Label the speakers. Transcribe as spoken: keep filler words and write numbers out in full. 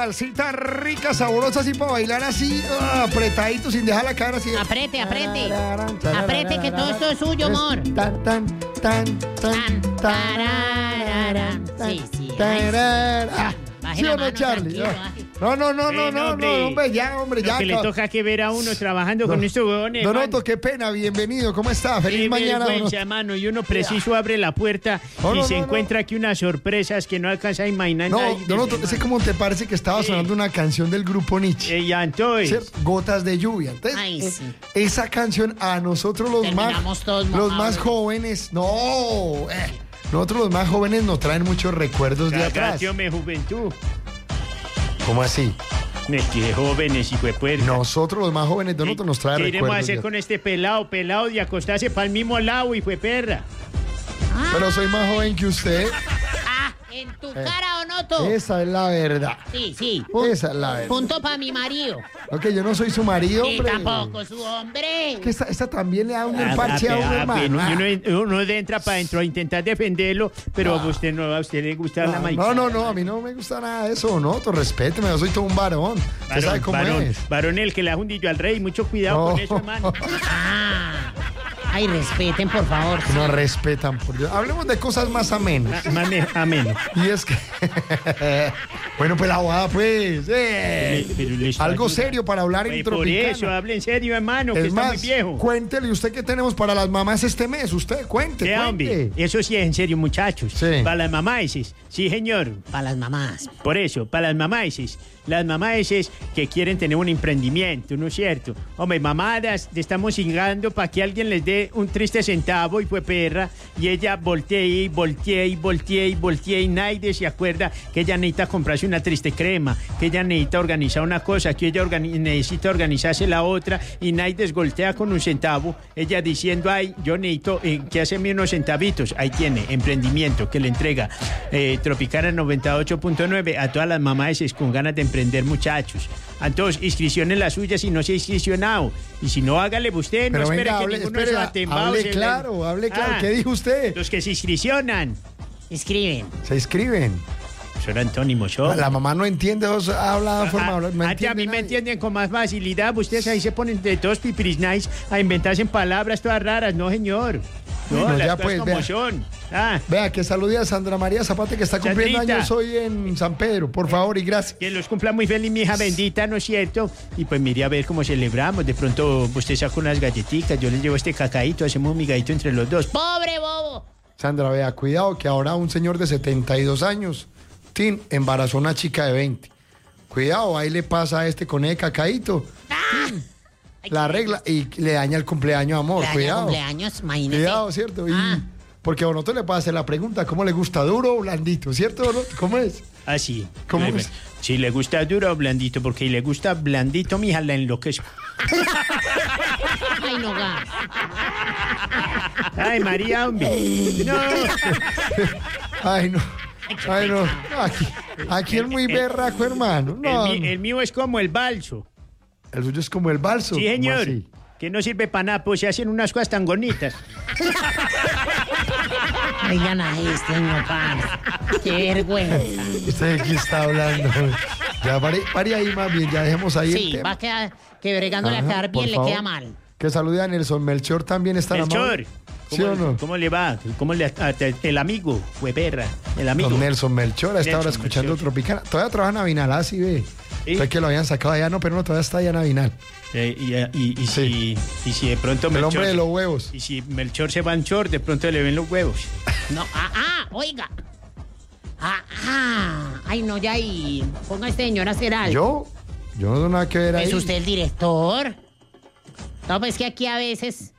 Speaker 1: Salsita rica, sabrosa, así para bailar así, uh, apretadito, sin dejar la cara así.
Speaker 2: Aprete, aprete. Aprete, que todo esto es suyo, amor.
Speaker 1: Tan, tan, tan, tan,
Speaker 2: Tan, tararara. Sí, sí.
Speaker 1: tarara.
Speaker 2: Baje
Speaker 1: ¿Sí
Speaker 2: la
Speaker 1: o no,
Speaker 2: mano,
Speaker 1: Charlie?
Speaker 2: tranquilo, baje.
Speaker 1: No, no, no, no,
Speaker 3: Eh,
Speaker 1: no, no,
Speaker 3: hombre.
Speaker 1: hombre, ya, hombre,
Speaker 3: Lo
Speaker 1: ya.
Speaker 3: que le
Speaker 1: ca-
Speaker 3: toca que ver a uno trabajando
Speaker 1: No.
Speaker 3: con estos huevones.
Speaker 1: Don
Speaker 3: man.
Speaker 1: Otto, qué pena, bienvenido, ¿cómo está? Feliz
Speaker 3: Qué
Speaker 1: mañana, don
Speaker 3: vergüenza,
Speaker 1: Otto.
Speaker 3: mano. Y uno preciso abre la puerta
Speaker 1: No,
Speaker 3: y
Speaker 1: no,
Speaker 3: se
Speaker 1: no,
Speaker 3: encuentra aquí unas sorpresas que no alcanza a imaginar
Speaker 1: No,
Speaker 3: nadie.
Speaker 1: don Otto, sé cómo te parece que estaba
Speaker 3: Sí.
Speaker 1: sonando una canción del grupo Nietzsche.
Speaker 3: Eh, ya entonces.
Speaker 1: ¿Cierto? Gotas de lluvia. Entonces,
Speaker 2: Ay,
Speaker 1: eh,
Speaker 2: sí.
Speaker 1: esa canción a nosotros los más,
Speaker 2: Terminamos todos
Speaker 1: los
Speaker 2: mojados.
Speaker 1: más jóvenes, no, eh, nosotros los más jóvenes nos traen muchos recuerdos de atrás.
Speaker 3: Cagate, hombre, juventud.
Speaker 1: ¿Cómo así?
Speaker 3: Me quedé jóvenes y fue puerta.
Speaker 1: Nosotros los más jóvenes de nosotros nos trae
Speaker 3: ¿Qué iremos a
Speaker 1: recuerdos.
Speaker 3: hacer
Speaker 1: de-
Speaker 3: con este pelado? Pelado de acostarse para el mismo lado y fue perra.
Speaker 1: Pero soy más joven que usted.
Speaker 2: Ah, en tu cara, ¿o no, tú?
Speaker 1: Esa es la verdad.
Speaker 2: Sí, sí.
Speaker 1: Esa es la verdad.
Speaker 2: Punto para mi marido.
Speaker 1: Ok, yo no soy su marido,
Speaker 2: Y
Speaker 1: hombre.
Speaker 2: tampoco su hombre.
Speaker 1: Que esta, esta también le da un
Speaker 3: Ah,
Speaker 1: parche a
Speaker 3: ah,
Speaker 1: uno,
Speaker 3: ah,
Speaker 1: hermano.
Speaker 3: y uno, en- uno entra para adentro a intentar defenderlo, pero a usted no, a usted le gusta la
Speaker 1: Ah,
Speaker 3: maicada.
Speaker 1: no, no, no, a mí no me gusta nada de eso, no, tú respéteme, yo soy todo un varón. Usted
Speaker 3: Varón,
Speaker 1: sabe cómo
Speaker 3: varón,
Speaker 1: es.
Speaker 3: varón el que le ha hundido al rey, mucho cuidado
Speaker 1: No.
Speaker 3: con eso, hermano.
Speaker 2: Ah. Ay, respeten, por favor.
Speaker 1: No respetan, por Dios. Hablemos de cosas más amenas.
Speaker 3: Ma- mame- Amén.
Speaker 1: Y es que. bueno, pues la abogada, pues. eh,
Speaker 3: Le- pero le estoy
Speaker 1: Algo
Speaker 3: ayudando.
Speaker 1: serio para hablar en
Speaker 3: Pues por
Speaker 1: Tropicana.
Speaker 3: eso, hable en serio, hermano, que
Speaker 1: Es
Speaker 3: está
Speaker 1: más,
Speaker 3: muy viejo.
Speaker 1: cuéntele usted qué tenemos para las mamás este mes. Usted, cuente,
Speaker 3: ¿Qué, hombre?
Speaker 1: cuente.
Speaker 3: Eso sí es en serio, muchachos.
Speaker 1: Sí.
Speaker 3: Para las mamáises. Sí, señor.
Speaker 2: Para las mamás.
Speaker 3: Por eso, para las mamáises. Las mamáises que quieren tener un emprendimiento, ¿no es cierto? Hombre, mamadas, le estamos cingando para que alguien les dé un triste centavo y fue perra. Y ella voltea y voltea y voltea y voltea y nadie se acuerda que ella necesita comprarse una triste crema, que ella necesita organizar una cosa, que ella organi- necesita organizarse la otra y nadie voltea con un centavo. Ella diciendo, ay, yo necesito eh, que hacerme unos centavitos. Ahí tiene, emprendimiento que le entrega eh, Tropicana noventa y ocho punto nueve a todas las mamáises con ganas de emprender, muchachos. Entonces, inscripciones las suyas si no se ha inscripcionado. Y si no, hágale usted,
Speaker 1: Pero
Speaker 3: no espere
Speaker 1: venga,
Speaker 3: que
Speaker 1: hable,
Speaker 3: ninguno de
Speaker 1: espere,
Speaker 3: esos atembados
Speaker 1: hable
Speaker 3: se le-
Speaker 1: claro, hable claro.
Speaker 3: Ah,
Speaker 1: ¿Qué dijo usted?
Speaker 3: Los que se inscripcionan.
Speaker 2: Escriben.
Speaker 1: Se inscriben.
Speaker 3: Son antónimos, ¿no?
Speaker 1: La mamá no entiende, os habla de forma.
Speaker 3: Ah,
Speaker 1: no
Speaker 3: antes a
Speaker 1: entiende
Speaker 3: mí me
Speaker 1: nadie.
Speaker 3: entienden con más facilidad. Ustedes ahí se ponen de todos pipirisnais a inventarse palabras todas raras. No, señor. No,
Speaker 1: Bueno,
Speaker 3: las
Speaker 1: ya
Speaker 3: cosas
Speaker 1: pues,
Speaker 3: como
Speaker 1: vea.
Speaker 3: son. Ah,
Speaker 1: Vea, que salude a Sandra María Zapata, que está cumpliendo
Speaker 3: Sandrita.
Speaker 1: años hoy en San Pedro, por favor, y gracias.
Speaker 3: que los cumpla muy feliz, mi hija bendita, ¿no es cierto? Y pues mire a ver cómo celebramos. De pronto usted saca unas galletitas, yo les llevo este cacaíto, hacemos un migadito entre los dos.
Speaker 2: Pobre bobo.
Speaker 1: Sandra, vea, cuidado, que ahora un señor de setenta y dos años, Tin, embarazó a una chica de veinte. Cuidado, ahí le pasa a este con el cacaíto, la regla, y le daña el cumpleaños, amor,
Speaker 2: Le
Speaker 1: cuidado.
Speaker 2: cumpleaños, imagínese.
Speaker 1: Cuidado, ¿cierto? Y-
Speaker 2: Ah.
Speaker 1: porque a Donoto le puede hacer la pregunta, ¿cómo le gusta, duro o blandito? ¿Cierto, Donoto? ¿Cómo es?
Speaker 3: Así.
Speaker 1: ¿Cómo
Speaker 3: Pues,
Speaker 1: es?
Speaker 3: Si le gusta duro o blandito, porque si le gusta blandito, mi hija la enloquezco.
Speaker 2: Ay, no, gas.
Speaker 3: Ay, María, hombre. No.
Speaker 1: Ay, no. Ay, no. No, Aquí, aquí es muy berraco, hermano. No,
Speaker 3: el, mi-
Speaker 1: no.
Speaker 3: el mío es como el balso.
Speaker 1: El suyo es como el balso.
Speaker 3: Sí,
Speaker 1: ¿Cómo
Speaker 3: señor.
Speaker 1: así?
Speaker 3: Que no sirve para nada, pues se hacen unas cosas tan bonitas.
Speaker 2: Oigan a este, señor Paz. Qué vergüenza.
Speaker 1: ¿Usted de qué está hablando? Ya, pare, pare ahí más bien, ya dejemos ahí el
Speaker 2: Sí,
Speaker 1: tema.
Speaker 2: va a quedar que bregándole a
Speaker 1: Ajá,
Speaker 2: quedar
Speaker 1: por
Speaker 2: bien le
Speaker 1: favor.
Speaker 2: queda mal.
Speaker 1: Que salude a Nelson Melchor también está
Speaker 3: Melchor,
Speaker 1: ¿Sí
Speaker 3: ¿cómo,
Speaker 1: o no?
Speaker 3: ¿cómo le va? ¿Cómo le a- el amigo? Fue perra, el amigo.
Speaker 1: Don Nelson Melchor, a esta
Speaker 3: Nelson
Speaker 1: hora escuchando
Speaker 3: Melchor.
Speaker 1: Tropicana. Todavía trabaja en Avinal, así ve.
Speaker 3: Sí.
Speaker 1: Sé que lo habían sacado allá, no, pero no, todavía está allá en Avinal.
Speaker 3: Eh, y, y- y
Speaker 1: Sí.
Speaker 3: si, y si de pronto
Speaker 1: El
Speaker 3: Melchor,
Speaker 1: hombre de los huevos.
Speaker 3: y si Melchor se va en short, de pronto le ven los huevos.
Speaker 2: No, ah, ah, oiga. Ah, ah. Ay, no, ya ahí. Ponga a este señor a hacer algo.
Speaker 1: ¿Yo? Yo no tengo nada que ver ahí.
Speaker 2: ¿Es usted el director? No, pues que aquí a veces